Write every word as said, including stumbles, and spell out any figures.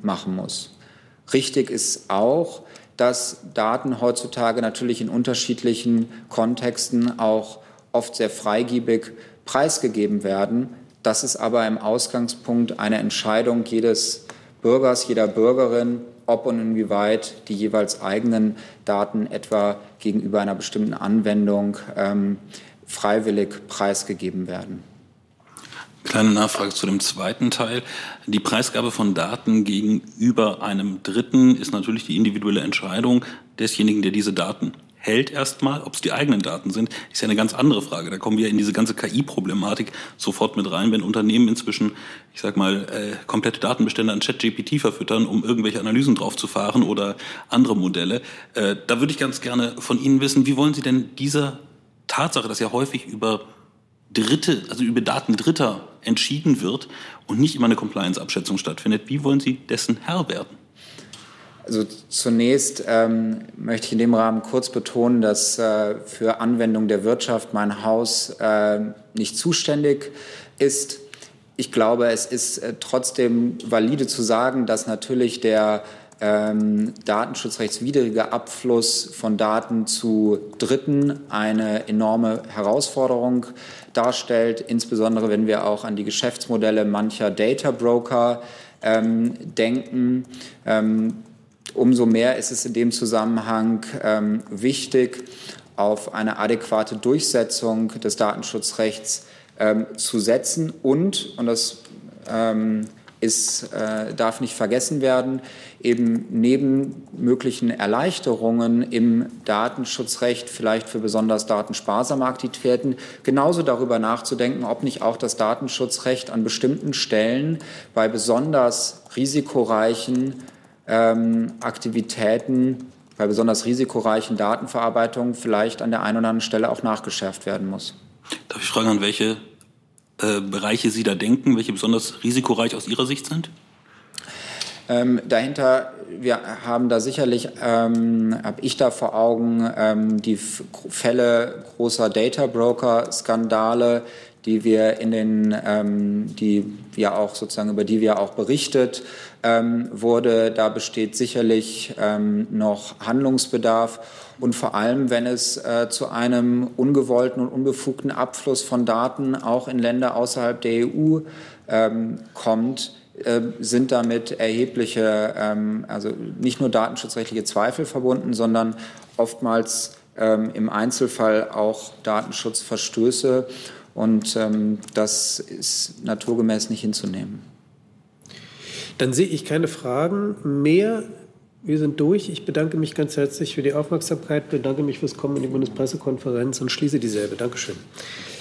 machen muss. Richtig ist auch, dass Daten heutzutage natürlich in unterschiedlichen Kontexten auch oft sehr freigebig preisgegeben werden. Das ist aber im Ausgangspunkt eine Entscheidung jedes Bürgers, jeder Bürgerin, ob und inwieweit die jeweils eigenen Daten etwa gegenüber einer bestimmten Anwendung ähm, freiwillig preisgegeben werden. Kleine Nachfrage zu dem zweiten Teil. Die Preisgabe von Daten gegenüber einem Dritten ist natürlich die individuelle Entscheidung desjenigen, der diese Daten hält erstmal. Ob es die eigenen Daten sind, ist ja eine ganz andere Frage. Da kommen wir in diese ganze K I-Problematik sofort mit rein, wenn Unternehmen inzwischen, ich sag mal, äh, komplette Datenbestände an ChatGPT verfüttern, um irgendwelche Analysen draufzufahren oder andere Modelle. Äh, da würde ich ganz gerne von Ihnen wissen, wie wollen Sie denn dieser Tatsache, dass ja häufig über Dritte, also über Daten Dritter entschieden wird und nicht immer eine Compliance-Abschätzung stattfindet, wie wollen Sie dessen Herr werden? Also zunächst ähm, möchte ich in dem Rahmen kurz betonen, dass äh, für Anwendung der Wirtschaft mein Haus äh, nicht zuständig ist. Ich glaube, es ist äh, trotzdem valide zu sagen, dass natürlich der ähm, datenschutzrechtswidrige Abfluss von Daten zu Dritten eine enorme Herausforderung darstellt, insbesondere wenn wir auch an die Geschäftsmodelle mancher Data Broker ähm, denken. Ähm, Umso mehr ist es in dem Zusammenhang ähm, wichtig, auf eine adäquate Durchsetzung des Datenschutzrechts ähm, zu setzen und, und das ähm, ist, äh, darf nicht vergessen werden, eben neben möglichen Erleichterungen im Datenschutzrecht, vielleicht für besonders datensparsame Aktivitäten, genauso darüber nachzudenken, ob nicht auch das Datenschutzrecht an bestimmten Stellen bei besonders risikoreichen Ähm, Aktivitäten, bei besonders risikoreichen Datenverarbeitungen vielleicht an der einen oder anderen Stelle auch nachgeschärft werden muss. Darf ich fragen, an welche äh, Bereiche Sie da denken, welche besonders risikoreich aus Ihrer Sicht sind? Ähm, dahinter, wir haben da sicherlich, ähm, habe ich da vor Augen, ähm, die F- Fälle großer Data Broker Skandale, die wir in den, ähm, die wir auch sozusagen, über die wir auch berichtet ähm, wurde. Da besteht sicherlich ähm, noch Handlungsbedarf. Und vor allem, wenn es äh, zu einem ungewollten und unbefugten Abfluss von Daten auch in Länder außerhalb der E U ähm, kommt, äh, sind damit erhebliche, ähm, also nicht nur datenschutzrechtliche Zweifel verbunden, sondern oftmals ähm, im Einzelfall auch Datenschutzverstöße. Und ähm, das ist naturgemäß nicht hinzunehmen. Dann sehe ich keine Fragen mehr. Wir sind durch. Ich bedanke mich ganz herzlich für die Aufmerksamkeit, bedanke mich fürs Kommen in die Bundespressekonferenz und schließe dieselbe. Dankeschön.